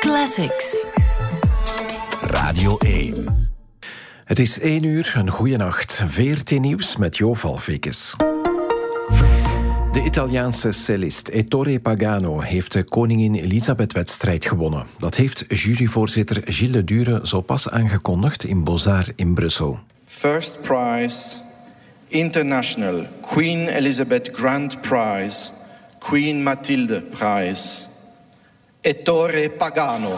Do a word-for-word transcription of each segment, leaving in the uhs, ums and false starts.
Classics. Radio één. Het is één uur, een goeie nacht. V R T Nieuws met Jo Valfekes. De Italiaanse cellist Ettore Pagano heeft de Koningin Elisabeth-wedstrijd gewonnen. Dat heeft juryvoorzitter Gilles de Dure zo pas aangekondigd in Beaux-Arts in Brussel. First prize, International Queen Elizabeth Grand Prize, Queen Mathilde Prize. Ettore Pagano.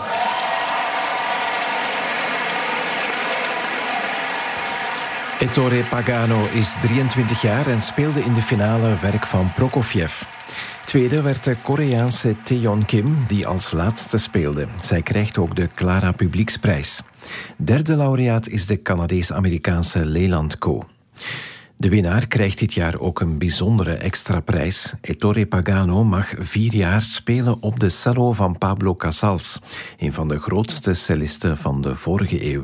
Ettore Pagano is drieëntwintig jaar en speelde in de finale werk van Prokofjev. Tweede werd de Koreaanse Taeyeon Kim, die als laatste speelde. Zij krijgt ook de Clara Publieksprijs. Derde laureaat is de Canadees-Amerikaanse Leland Ko. De winnaar krijgt dit jaar ook een bijzondere extra prijs. Ettore Pagano mag vier jaar spelen op de cello van Pablo Casals, een van de grootste cellisten van de vorige eeuw.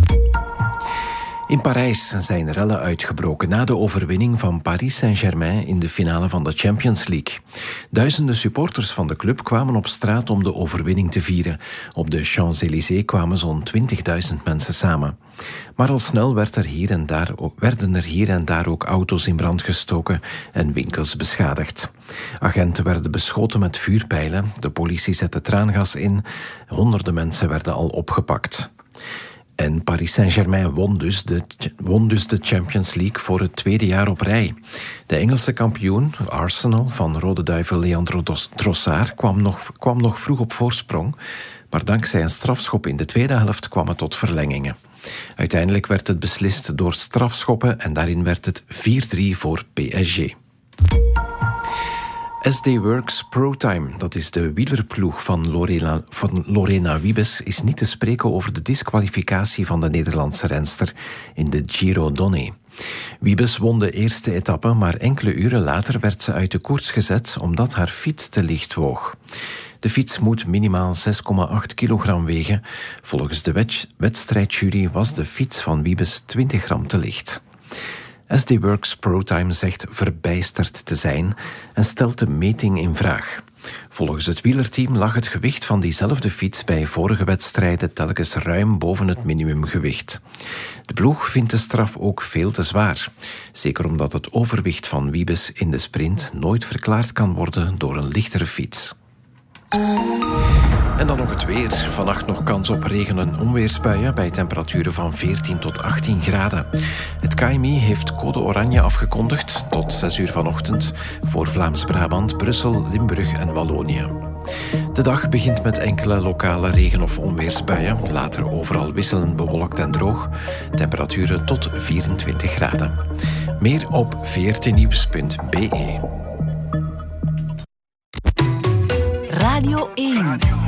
In Parijs zijn rellen uitgebroken na de overwinning van Paris Saint-Germain in de finale van de Champions League. Duizenden supporters van de club kwamen op straat om de overwinning te vieren. Op de Champs-Élysées kwamen zo'n twintigduizend mensen samen. Maar al snel werd er hier en daar, werden er hier en daar ook auto's in brand gestoken en winkels beschadigd. Agenten werden beschoten met vuurpijlen, de politie zette traangas in, honderden mensen werden al opgepakt. En Paris Saint-Germain won dus, de, won dus de Champions League voor het tweede jaar op rij. De Engelse kampioen, Arsenal, van Rode Duivel Leandro Trossard, kwam nog, kwam nog vroeg op voorsprong, maar dankzij een strafschop in de tweede helft kwam het tot verlengingen. Uiteindelijk werd het beslist door strafschoppen en daarin werd het vier drie voor P S G. S D Worx ProTime, dat is de wielerploeg van Lorena, van Lorena Wiebes, is niet te spreken over de disqualificatie van de Nederlandse renster in de Giro Donne. Wiebes won de eerste etappe, maar enkele uren later werd ze uit de koers gezet omdat haar fiets te licht woog. De fiets moet minimaal zes komma acht kilogram wegen. Volgens de wet- wedstrijdjury was de fiets van Wiebes twintig gram te licht. S D Worx ProTime zegt verbijsterd te zijn en stelt de meting in vraag. Volgens het wielerteam lag het gewicht van diezelfde fiets bij vorige wedstrijden telkens ruim boven het minimumgewicht. De ploeg vindt de straf ook veel te zwaar. Zeker omdat het overwicht van Wiebes in de sprint nooit verklaard kan worden door een lichtere fiets. En dan nog het weer. Vannacht nog kans op regen- en onweersbuien bij temperaturen van veertien tot achttien graden. Het K M I heeft code oranje afgekondigd tot zes uur vanochtend voor Vlaams-Brabant, Brussel, Limburg en Wallonië. De dag begint met enkele lokale regen- of onweersbuien. Later overal wisselend bewolkt en droog. Temperaturen tot vierentwintig graden. Meer op v r t nieuws punt b e. Radio één.